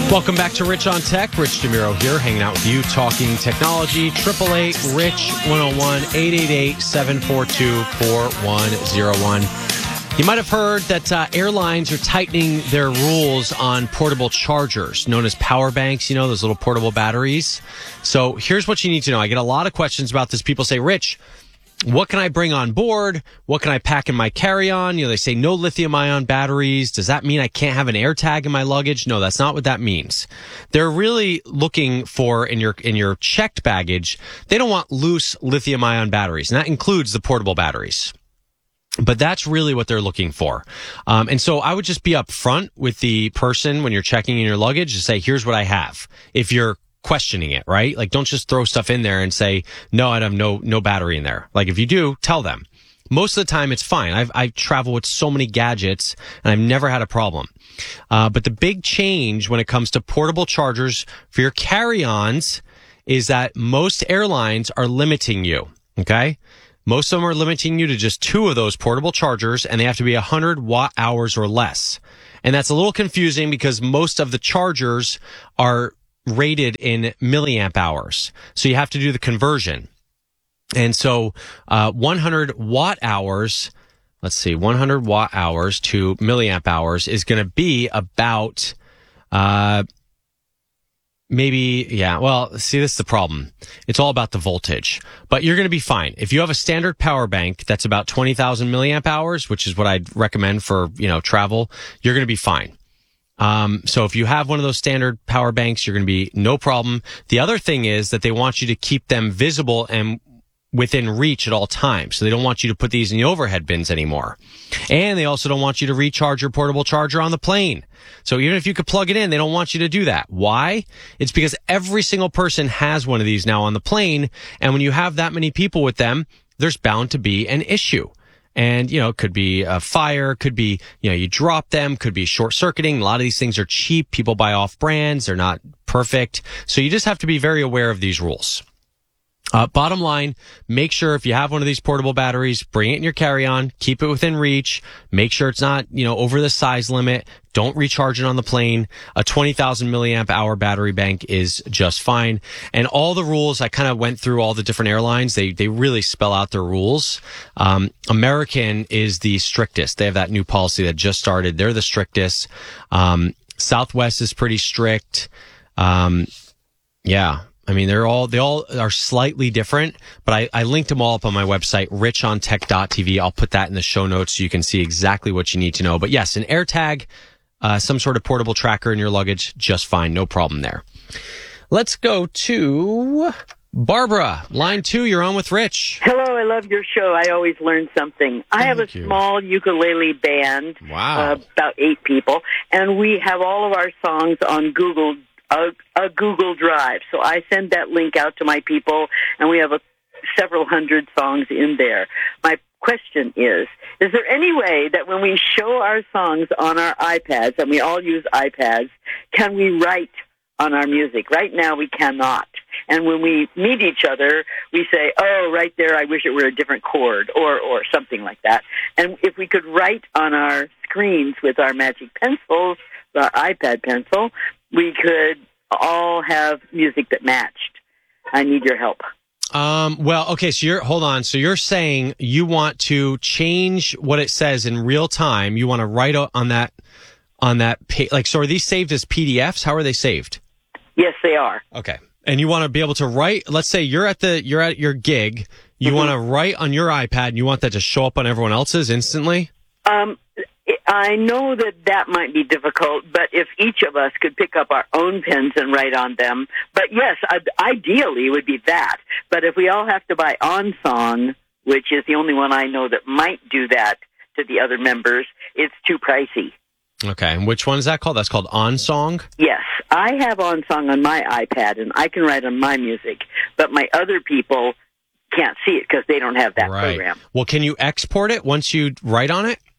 Welcome back to Rich on Tech. Rich DeMuro here, hanging out with you, talking technology. 888-RICH-101, 888-742-4101. You might have heard that airlines are tightening their rules on portable chargers, known as power banks, those little portable batteries. So here's what you need to know. I get a lot of questions about this. People say, Rich, what can I bring on board? What can I pack in my carry-on? They say no lithium-ion batteries. Does that mean I can't have an AirTag in my luggage? No, that's not what that means. They're really looking for in your checked baggage. They don't want loose lithium-ion batteries, and that includes the portable batteries. But that's really what they're looking for. And so I would just be upfront with the person when you're checking in your luggage to say, here's what I have. If you're questioning it, right? Like, don't just throw stuff in there and say, no, I have no battery in there. Like, if you do, tell them. Most of the time, it's fine. I travel with so many gadgets, and I've never had a problem. But the big change when it comes to portable chargers for your carry-ons is that most airlines are limiting you, okay? Most of them are limiting you to just 2 of those portable chargers, and they have to be 100 watt hours or less. And that's a little confusing because most of the chargers are rated in milliamp hours. So you have to do the conversion. And so 100 watt hours, 100 watt hours to milliamp hours is going to be about this is the problem. It's all about the voltage. But you're going to be fine. If you have a standard power bank that's about 20,000 milliamp hours, which is what I'd recommend for, travel, you're going to be fine. So if you have one of those standard power banks, you're going to be no problem. The other thing is that they want you to keep them visible and within reach at all times. So they don't want you to put these in the overhead bins anymore. And they also don't want you to recharge your portable charger on the plane. So even if you could plug it in, they don't want you to do that. Why? It's because every single person has one of these now on the plane. And when you have that many people with them, there's bound to be an issue. And, it could be a fire, could be, you drop them, could be short circuiting. A lot of these things are cheap. People buy off brands. They're not perfect. So you just have to be very aware of these rules. Bottom line, make sure if you have one of these portable batteries, bring it in your carry-on, keep it within reach, make sure it's not, over the size limit. Don't recharge it on the plane. A 20,000 milliamp hour battery bank is just fine. And all the rules, I kind of went through all the different airlines. They really spell out their rules. American is the strictest. They have that new policy that just started. They're the strictest. Southwest is pretty strict. I mean, they all are slightly different, but I linked them all up on my website, richontech.tv. I'll put that in the show notes so you can see exactly what you need to know. But yes, an AirTag, some sort of portable tracker in your luggage, just fine. No problem there. Let's go to Barbara. Line 2, you're on with Rich. Hello, I love your show. I always learn something. I have a small ukulele band. Wow. About 8 people, and we have all of our songs on Google Drive. So I send that link out to my people, and we have several hundred songs in there. My question is there any way that when we show our songs on our iPads, and we all use iPads, can we write on our music? Right now we cannot. And when we meet each other, we say, oh, right there, I wish it were a different chord, or something like that. And if we could write on our screens with our magic pencils, our iPad pencil, we could all have music that matched. I need your help. Okay, so hold on. So you're saying you want to change what it says in real time. You want to write on that page. So are these saved as PDFs? How are they saved? Yes, they are. Okay. And you want to be able to write, let's say you're at your gig. You want to write on your iPad and you want that to show up on everyone else's instantly? I know that might be difficult, but if each of us could pick up our own pens and write on them, but yes, ideally it would be that. But if we all have to buy OnSong, which is the only one I know that might do that to the other members, it's too pricey. Okay, and which one is that called? That's called OnSong? Yes, I have OnSong on my iPad, and I can write on my music, but my other people can't see it because they don't have that program. Well, can you export it once you write on it?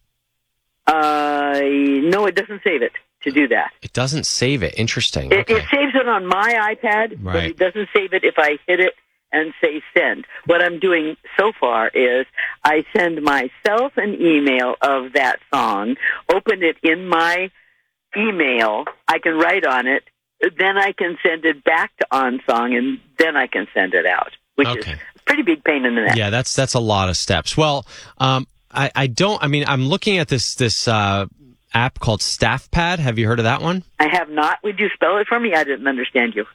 No, it doesn't save it to do that. It doesn't save it. Interesting. It saves it on my iPad, but it doesn't save it if I hit it and say send. What I'm doing so far is I send myself an email of that song, open it in my email, I can write on it, then I can send it back to OnSong, and then I can send it out, which is a pretty big pain in the neck. Yeah, that's a lot of steps. Well, I'm looking at this app called StaffPad. Have you heard of that one? I have not. Would you spell it for me? I didn't understand you.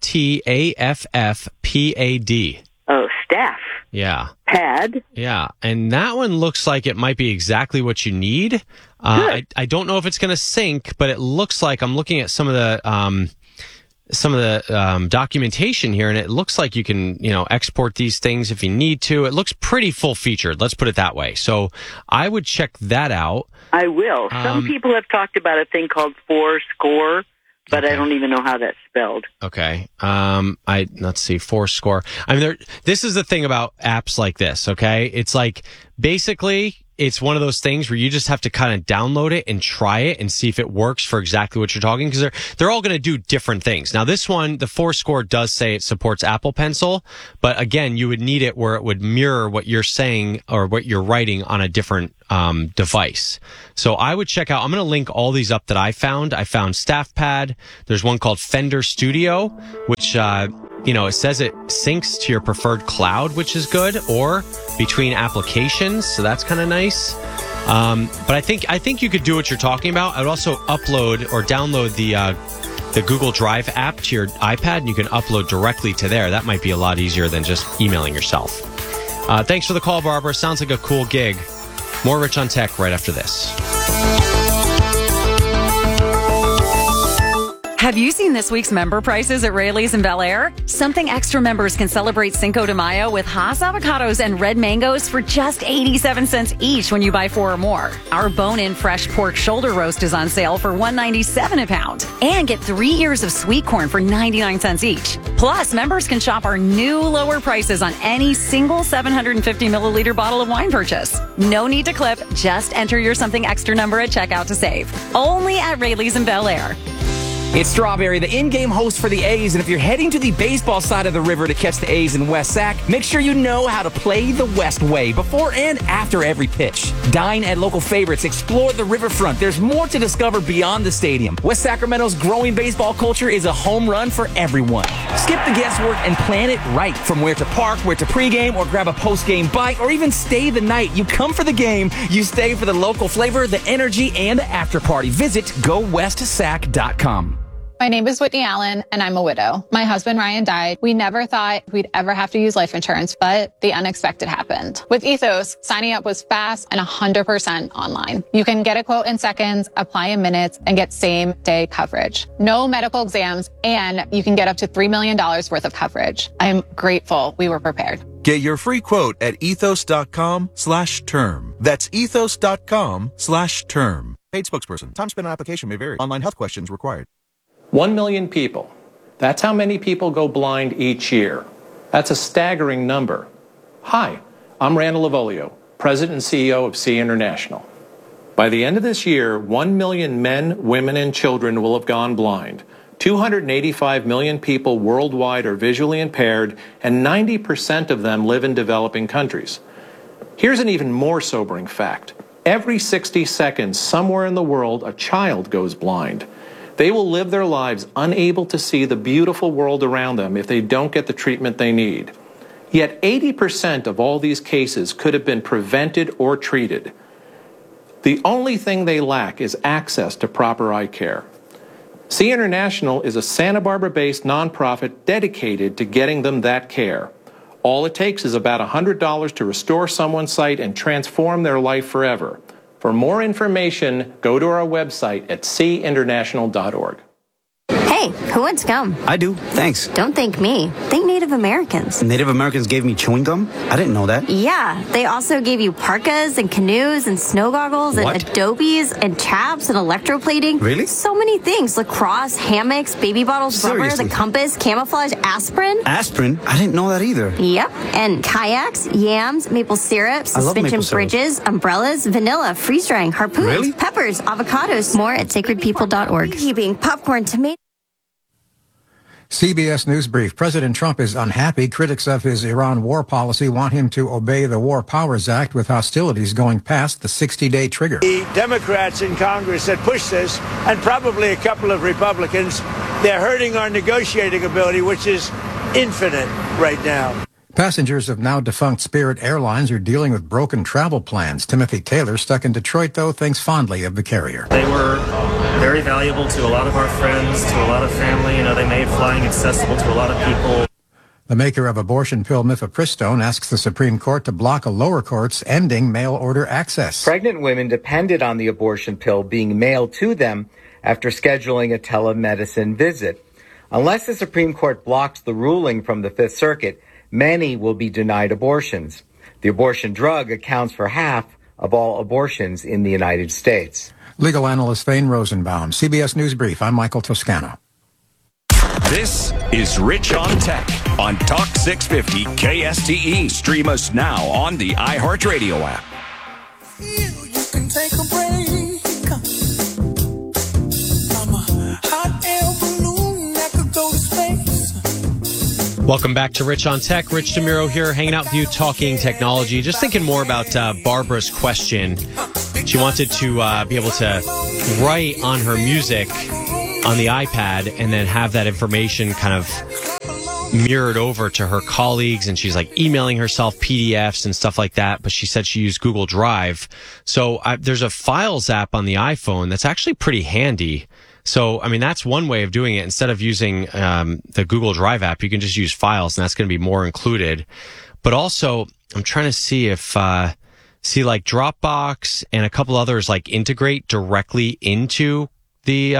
STAFFPAD. Oh, staff. Yeah. Pad. Yeah. And that one looks like it might be exactly what you need. I don't know if it's going to sync, but it looks like I'm looking at some of the documentation here, and it looks like you can, export these things if you need to. It looks pretty full featured. Let's put it that way. So I would check that out. I will. Some people have talked about a thing called Fourscore, but I don't even know how that's spelled. Okay. Let's see, Fourscore. This is the thing about apps like this, okay? It's like, basically, it's one of those things where you just have to kind of download it and try it and see if it works for exactly what you're talking, because they're all going to do different things. Now, this one, the Fourscore does say it supports Apple Pencil, but again, you would need it where it would mirror what you're saying or what you're writing on a different device. So I would check out, I'm going to link all these up that I found. I found StaffPad. There's one called Fender Studio, which, it says it syncs to your preferred cloud, which is good, or between applications. So that's kind of nice. But I think you could do what you're talking about. I would also upload or download the Google Drive app to your iPad, and you can upload directly to there. That might be a lot easier than just emailing yourself. Thanks for the call, Barbara. Sounds like a cool gig. More Rich on Tech right after this. Have you seen this week's member prices at Rayleigh's in Bel Air? Something Extra members can celebrate Cinco de Mayo with Hass avocados and red mangoes for just 87 cents each when you buy 4 or more. Our bone-in fresh pork shoulder roast is on sale for $1.97 a pound. And get 3 ears of sweet corn for 99 cents each. Plus, members can shop our new lower prices on any single 750 milliliter bottle of wine purchase. No need to clip, just enter your Something Extra number at checkout to save. Only at Rayleigh's in Bel Air. It's Strawberry, the in-game host for the A's, and if you're heading to the baseball side of the river to catch the A's in West Sac, make sure you know how to play the West way before and after every pitch. Dine at local favorites, explore the riverfront. There's more to discover beyond the stadium. West Sacramento's growing baseball culture is a home run for everyone. Skip the guesswork and plan it right. From where to park, where to pregame, or grab a post-game bite, or even stay the night. You come for the game, you stay for the local flavor, the energy, and the after party. Visit GoWestSac.com. My name is Whitney Allen, and I'm a widow. My husband, Ryan, died. We never thought we'd ever have to use life insurance, but the unexpected happened. With Ethos, signing up was fast and 100% online. You can get a quote in seconds, apply in minutes, and get same-day coverage. No medical exams, and you can get up to $3 million worth of coverage. I'm grateful we were prepared. Get your free quote at ethos.com/term. That's ethos.com/term. Paid spokesperson. Time spent on application may vary. Online health questions required. 1 million people. That's how many people go blind each year. That's a staggering number. Hi, I'm Randall Lavolio, President and CEO of SEE International. By the end of this year, 1 million men, women, and children will have gone blind. 285 million people worldwide are visually impaired, and 90% of them live in developing countries. Here's an even more sobering fact. Every 60 seconds, somewhere in the world, a child goes blind. They will live their lives unable to see the beautiful world around them if they don't get the treatment they need. Yet 80% of all these cases could have been prevented or treated. The only thing they lack is access to proper eye care. SEE International is a Santa Barbara-based nonprofit dedicated to getting them that care. All it takes is about $100 to restore someone's sight and transform their life forever. For more information, go to our website at seeinternational.org. Hey, who wants gum? I do, thanks. Don't thank me. Thank Native Americans. Native Americans gave me chewing gum? I didn't know that. Yeah, they also gave you parkas and canoes and snow goggles and What? adobes and chaps and electroplating. Really? So many things. Lacrosse, hammocks, baby bottles, rubber, Seriously? the compass, camouflage, aspirin. Aspirin? I didn't know that either. Yep, and kayaks, yams, maple syrup, I love suspension maple syrup. bridges, umbrellas, vanilla, freeze drying, harpoons, Really? peppers, avocados. More at sacredpeople.org. Keeping popcorn, tomato. CBS News Brief. President Trump is unhappy. Critics of his Iran war policy want him to obey the War Powers Act, with hostilities going past the 60-day trigger. The Democrats in Congress that pushed this, and probably a couple of Republicans, they're hurting our negotiating ability, which is infinite right now. Passengers of now-defunct Spirit Airlines are dealing with broken travel plans. Timothy Taylor, stuck in Detroit, though, thinks fondly of the carrier. They were very valuable to a lot of our friends, to a lot of family. You know, they made flying accessible to a lot of people. The maker of abortion pill mifepristone asks the Supreme Court to block a lower court's ending mail-order access. Pregnant women depended on the abortion pill being mailed to them after scheduling a telemedicine visit. Unless the Supreme Court blocks the ruling from the Fifth Circuit, many will be denied abortions. The abortion drug accounts for half of all abortions in the United States. Legal analyst Thane Rosenbaum, CBS News Brief. I'm Michael Toscano. This is Rich on Tech on Talk 650 KSTE. Stream us now on the iHeartRadio app. You can take a break from a hot air balloon that could go to space. Welcome back to Rich on Tech. Rich DeMuro here, hanging out with you, talking technology. Just thinking more about Barbara's question. She wanted to be able to write on her music on the iPad and then have that information kind of mirrored over to her colleagues, and she's like emailing herself PDFs and stuff like that, but she said she used Google Drive. So there's a Files app on the iPhone that's actually pretty handy. So, I mean, that's one way of doing it. Instead of using the Google Drive app, you can just use Files, and that's going to be more included. But also, I'm trying to see if like Dropbox and a couple others like integrate directly into the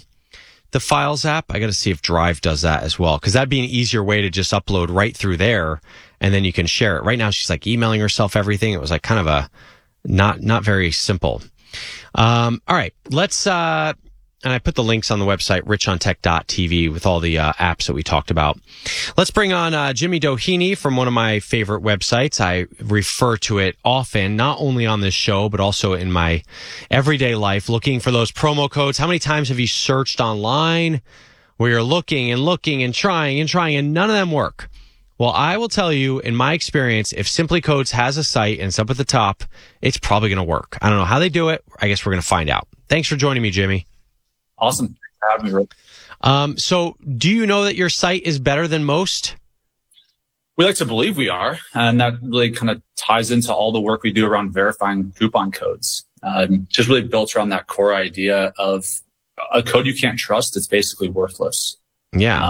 Files app. I got to see if Drive does that as well, because that'd be an easier way to just upload right through there, and then you can share it. Right now, she's like emailing herself everything. It was like kind of a not very simple. All right, let's. And I put the links on the website, richontech.tv, with all the apps that we talked about. Let's bring on Jimmy Doheny from one of my favorite websites. I refer to it often, not only on this show, but also in my everyday life, looking for those promo codes. How many times have you searched online where you're looking and trying and none of them work? Well, I will tell you, in my experience, if Simply Codes has a site and it's up at the top, it's probably going to work. I don't know how they do it. I guess we're going to find out. Thanks for joining me, Jimmy. Awesome. Thanks for having me, Rick. So do you know that your site is better than most? We like to believe we are, and that really kind of ties into all the work we do around verifying coupon codes. Just really built around that core idea of a code you can't trust. It's basically worthless. Yeah.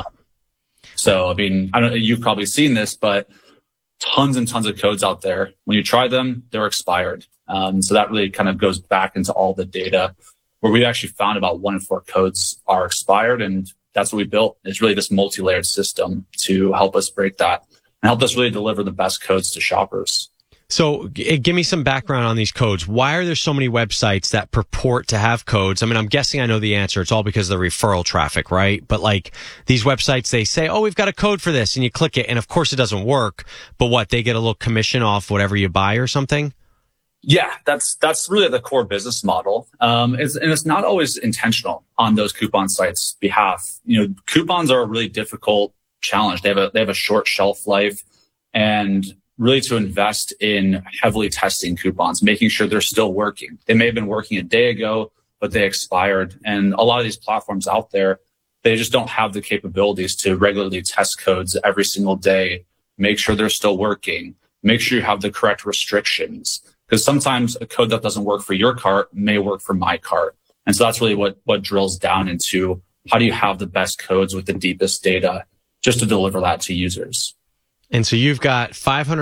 So, I mean, I don't know, you've probably seen this, but tons and tons of codes out there. When you try them, they're expired. So that really kind of goes back into all the data, where we actually found about 1 in 4 codes are expired. And that's what we built. It's really this multi-layered system to help us break that and help us really deliver the best codes to shoppers. So give me some background on these codes. Why are there so many websites that purport to have codes? I mean, I'm guessing I know the answer. It's all because of the referral traffic, right? But like these websites, they say, oh, we've got a code for this, and you click it. And of course it doesn't work, but what, they get a little commission off whatever you buy or something? Yeah, that's really the core business model. And it's not always intentional on those coupon sites' behalf. You know, coupons are a really difficult challenge. They have a short shelf life, and really to invest in heavily testing coupons, making sure they're still working. They may have been working a day ago, but they expired. And a lot of these platforms out there, they just don't have the capabilities to regularly test codes every single day, make sure they're still working, make sure you have the correct restrictions. Because sometimes a code that doesn't work for your cart may work for my cart. And so that's really what drills down into how do you have the best codes with the deepest data just to deliver that to users. And so you've got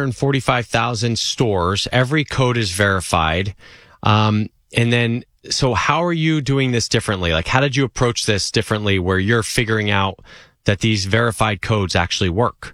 545,000 stores. Every code is verified. And then, so how are you doing this differently? Like, how did you approach this differently where you're figuring out that these verified codes actually work?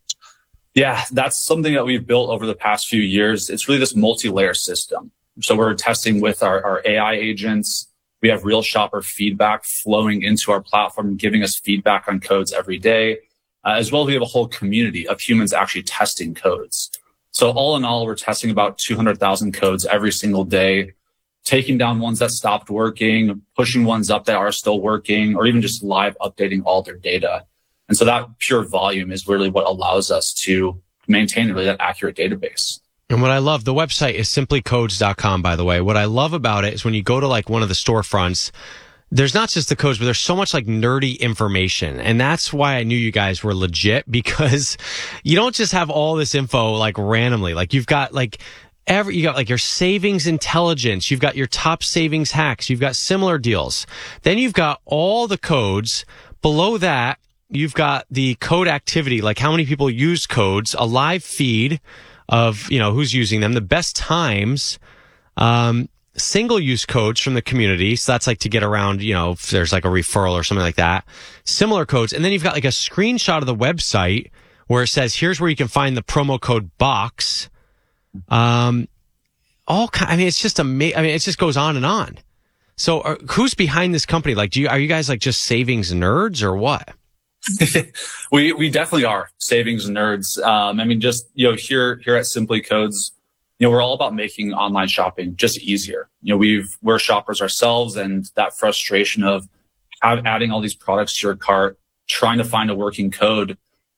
Yeah, that's something that we've built over the past few years. It's really this multi-layer system. So we're testing with our AI agents. We have real shopper feedback flowing into our platform, giving us feedback on codes every day. As well as we have a whole community of humans actually testing codes. So all in all, we're testing about 200,000 codes every single day, taking down ones that stopped working, pushing ones up that are still working, or even just live updating all their data. And so that pure volume is really what allows us to maintain really that accurate database. And what I love, the website is simplycodes.com, by the way. What I love about it is when you go to like one of the storefronts, there's not just the codes, but there's so much like nerdy information. And that's why I knew you guys were legit, because you don't just have all this info like randomly. Like you've got like you got like your savings intelligence. You've got your top savings hacks. You've got similar deals. Then you've got all the codes. Below that, you've got the code activity, like how many people use codes, a live feed of, who's using them, the best times, single-use codes from the community. So that's like to get around, if there's like a referral or something like that. Similar codes. And then you've got like a screenshot of the website where it says, here's where you can find the promo code BOX. It's just amazing. It just goes on and on. So who's behind this company? Like, are you guys like just savings nerds or what? We definitely are savings nerds. Here at Simply Codes, we're all about making online shopping just easier. We're shoppers ourselves, and that frustration of adding all these products to your cart, trying to find a working code,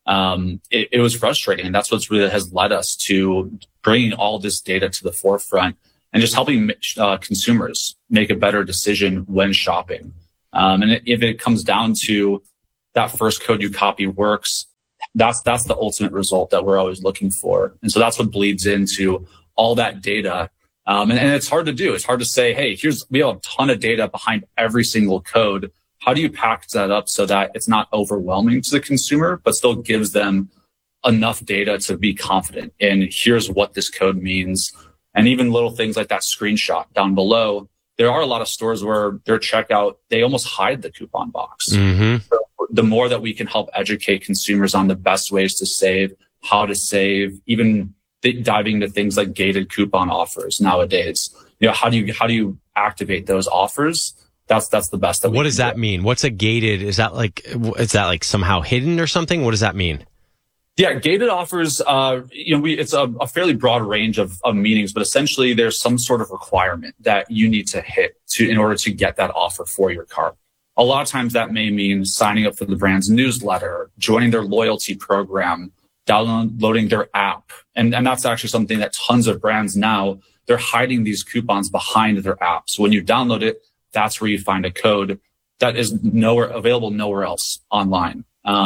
it was frustrating. And that's what's really has led us to bringing all this data to the forefront and just helping consumers make a better decision when shopping. And if it comes down to that first code you copy works, that's the ultimate result that we're always looking for. And so that's what bleeds into all that data. And it's hard to do. It's hard to say, hey, we have a ton of data behind every single code. How do you package that up so that it's not overwhelming to the consumer, but still gives them enough data to be confident in here's what this code means? And even little things like that screenshot down below, there are a lot of stores where their checkout, they almost hide the coupon box. Mm-hmm. So the more that we can help educate consumers on the best ways to save, how to save, even diving into things like gated coupon offers nowadays. How do you activate those offers? That's the best that we can do. What does that mean? What's a gated? Is that like somehow hidden or something? What does that mean? Yeah, gated offers, it's a fairly broad range of meanings, but essentially there's some sort of requirement that you need to hit in order to get that offer for your cart. A lot of times that may mean signing up for the brand's newsletter, joining their loyalty program, downloading their app. And that's actually something that tons of brands now, they're hiding these coupons behind their app. So when you download it, that's where you find a code that is available nowhere else online.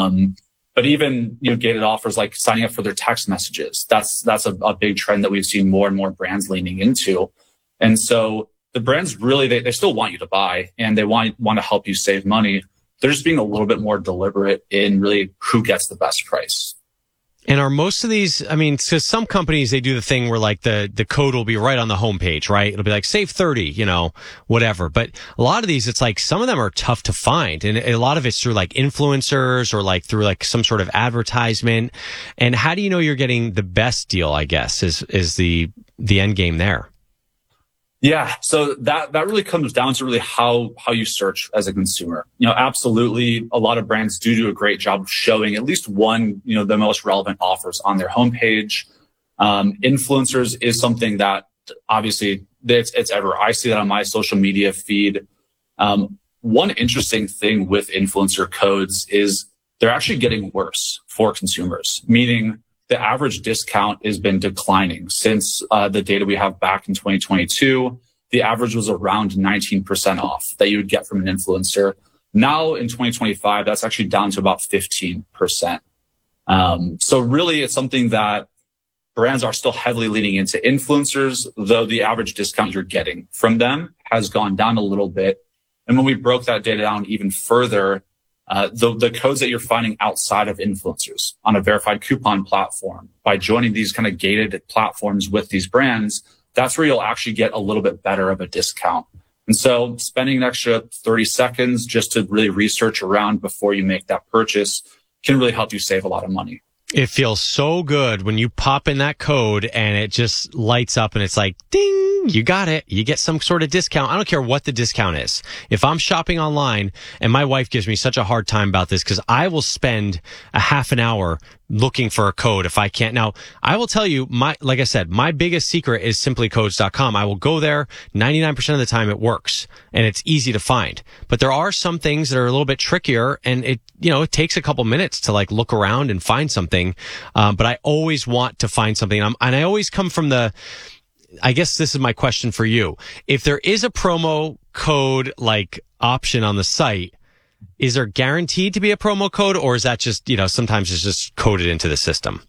But even, gated offers like signing up for their text messages, that's a big trend that we've seen more and more brands leaning into. And so the brands really, they still want you to buy and they want to help you save money. They're just being a little bit more deliberate in really who gets the best price. And are most of these, because some companies, they do the thing where like the code will be right on the homepage, right? It'll be like save 30, whatever. But a lot of these, it's like some of them are tough to find. And a lot of it's through like influencers or like through like some sort of advertisement. And how do you know you're getting the best deal, I guess, is the end game there? Yeah. So that really comes down to really how you search as a consumer. Absolutely. A lot of brands do a great job of showing at least one, the most relevant offers on their homepage. Influencers is something that obviously it's everywhere. I see that on my social media feed. One interesting thing with influencer codes is they're actually getting worse for consumers, meaning the average discount has been declining since the data we have back in 2022. The average was around 19% off that you would get from an influencer. Now in 2025, that's actually down to about 15%. So really, it's something that brands are still heavily leaning into influencers, though the average discount you're getting from them has gone down a little bit. And when we broke that data down even further, the codes that you're finding outside of influencers on a verified coupon platform, by joining these kind of gated platforms with these brands, that's where you'll actually get a little bit better of a discount. And so spending an extra 30 seconds just to really research around before you make that purchase can really help you save a lot of money. It feels so good when you pop in that code and it just lights up and it's like, ding, you got it. You get some sort of discount. I don't care what the discount is. If I'm shopping online, and my wife gives me such a hard time about this because I will spend a half an hour looking for a code if I can't. Now, I will tell you, like I said, my biggest secret is simplycodes.com. I will go there 99% of the time. It works and it's easy to find. But there are some things that are a little bit trickier, and it takes a couple minutes to like look around and find something. But I always want to find something. And I always come from I guess this is my question for you. If there is a promo code like option on the site, is there guaranteed to be a promo code, or is that just, sometimes it's just coded into the system?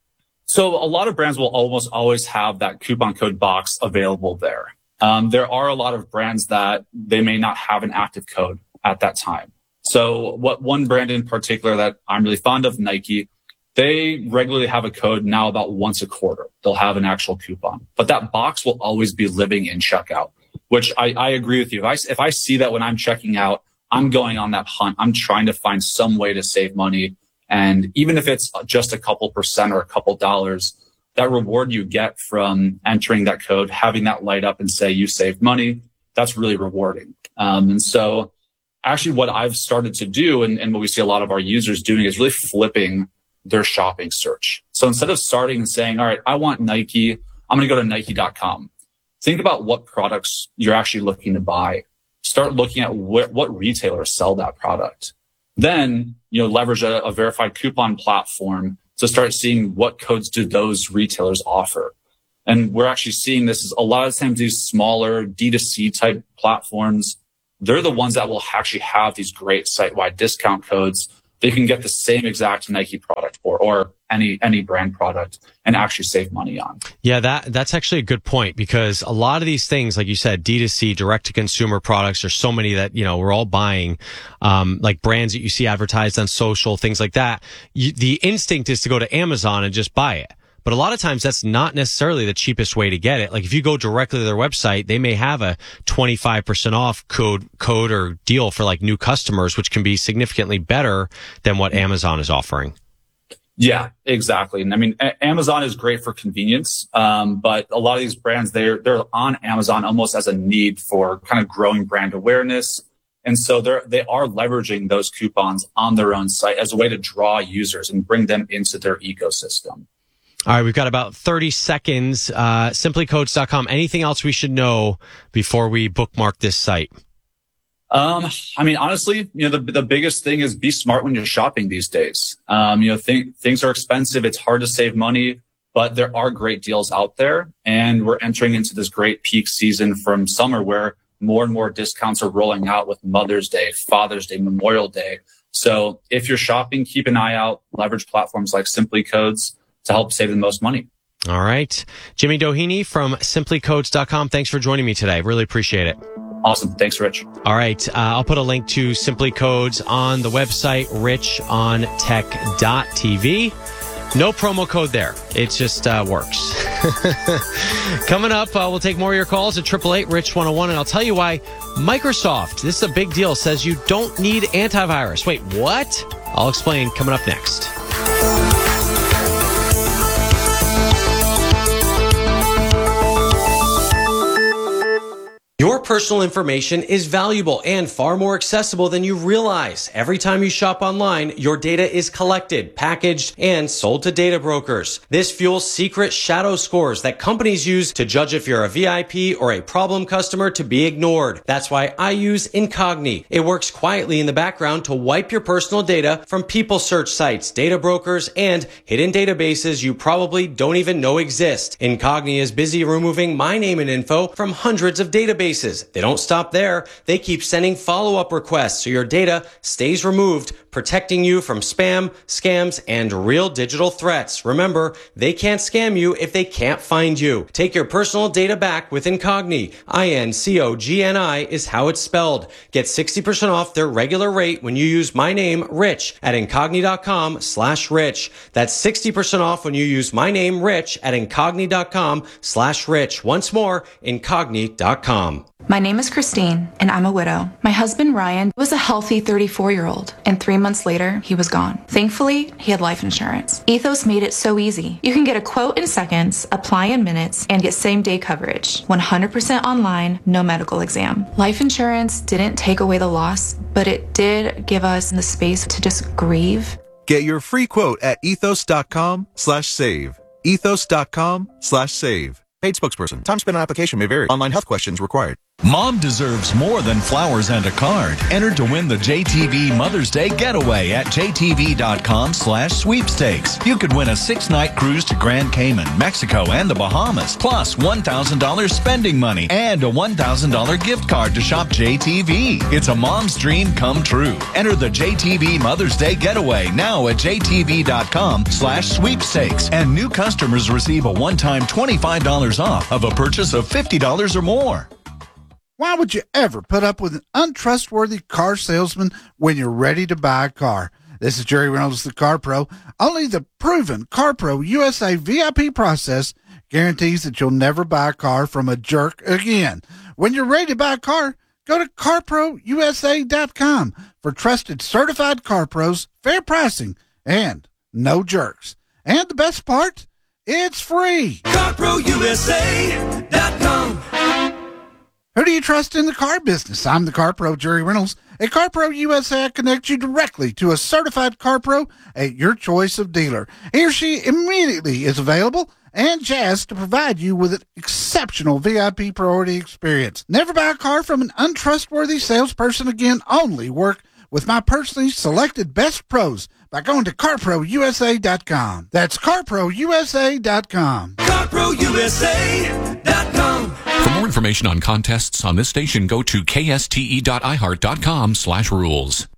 So a lot of brands will almost always have that coupon code box available there. There are a lot of brands that they may not have an active code at that time. So what one brand in particular that I'm really fond of, Nike, they regularly have a code now about once a quarter. They'll have an actual coupon, but that box will always be living in checkout, which I agree with you. If I see that when I'm checking out, I'm going on that hunt. I'm trying to find some way to save money. And even if it's just a couple percent or a couple dollars, that reward you get from entering that code, having that light up and say you saved money, that's really rewarding. And so actually what I've started to do and what we see a lot of our users doing is really flipping their shopping search. So instead of starting and saying, all right, I want Nike, I'm going to go to Nike.com. Think about what products you're actually looking to buy. Start looking at what retailers sell that product. Then, leverage a verified coupon platform to start seeing what codes do those retailers offer. And we're actually seeing this is a lot of times these smaller D2C type platforms. They're the ones that will actually have these great site-wide discount codes. They can get the same exact Nike product or any brand product and actually save money on. Yeah, that's actually a good point, because a lot of these things, like you said, D2C, direct to consumer products, there's so many that, we're all buying, like brands that you see advertised on social, things like that. The instinct is to go to Amazon and just buy it. But a lot of times that's not necessarily the cheapest way to get it. Like if you go directly to their website, they may have a 25% off code or deal for like new customers, which can be significantly better than what Amazon is offering. Yeah, exactly. And I mean, Amazon is great for convenience. But a lot of these brands, they're on Amazon almost as a need for kind of growing brand awareness. And so they are leveraging those coupons on their own site as a way to draw users and bring them into their ecosystem. All right, we've got about 30 seconds. Simplycodes.com. Anything else we should know before we bookmark this site? I mean, honestly, the biggest thing is be smart when you're shopping these days. Things are expensive. It's hard to save money, but there are great deals out there. And we're entering into this great peak season from summer where more and more discounts are rolling out with Mother's Day, Father's Day, Memorial Day. So if you're shopping, keep an eye out, leverage platforms like Simply Codes to help save the most money. All right. Jimmy Doheny from simplycodes.com. Thanks for joining me today. Really appreciate it. Awesome. Thanks, Rich. All right. I'll put a link to Simply Codes on the website, richontech.tv. No promo code there. It just works. Coming up, we'll take more of your calls at 888-RICH-101, and I'll tell you why Microsoft, this is a big deal, says you don't need antivirus. Wait, what? I'll explain coming up next. Your personal information is valuable and far more accessible than you realize. Every time you shop online, your data is collected, packaged, and sold to data brokers. This fuels secret shadow scores that companies use to judge if you're a VIP or a problem customer to be ignored. That's why I use Incogni. It works quietly in the background to wipe your personal data from people search sites, data brokers, and hidden databases you probably don't even know exist. Incogni is busy removing my name and info from hundreds of databases. They don't stop there. They keep sending follow-up requests so your data stays removed, protecting you from spam, scams, and real digital threats. Remember, they can't scam you if they can't find you. Take your personal data back with Incogni. Incogni is how it's spelled. Get 60% off their regular rate when you use my name, Rich, at Incogni.com/Rich. That's 60% off when you use my name, Rich, at Incogni.com/Rich. Once more, Incogni.com. My name is Christine, and I'm a widow. My husband, Ryan, was a healthy 34-year-old, and 3 months later, he was gone. Thankfully, he had life insurance. Ethos made it so easy. You can get a quote in seconds, apply in minutes, and get same-day coverage. 100% online, no medical exam. Life insurance didn't take away the loss, but it did give us the space to just grieve. Get your free quote at ethos.com/save. Ethos.com/save. Paid spokesperson. Time spent on application may vary. Online health questions required. Mom deserves more than flowers and a card. Enter to win the JTV Mother's Day Getaway at jtv.com/sweepstakes. You could win a 6-night cruise to Grand Cayman, Mexico, and the Bahamas, plus $1,000 spending money and a $1,000 gift card to shop JTV. It's a mom's dream come true. Enter the JTV Mother's Day Getaway now at jtv.com/sweepstakes. And new customers receive a one-time $25 off of a purchase of $50 or more. Why would you ever put up with an untrustworthy car salesman when you're ready to buy a car? This is Jerry Reynolds, the Car Pro. Only the proven Car Pro USA VIP process guarantees that you'll never buy a car from a jerk again. When you're ready to buy a car, go to CarProUSA.com for trusted certified car pros, fair pricing, and no jerks. And the best part, it's free. CarProUSA.com. Who do you trust in the car business? I'm the Car Pro, Jerry Reynolds. At Car Pro USA, I connect you directly to a certified car pro at your choice of dealer. He or she immediately is available and jazzed to provide you with an exceptional VIP priority experience. Never buy a car from an untrustworthy salesperson again. Only work with my personally selected best pros by going to CarProUSA.com. That's CarProUSA.com. CarProUSA.com. For more information on contests on this station, go to kste.iheart.com/rules.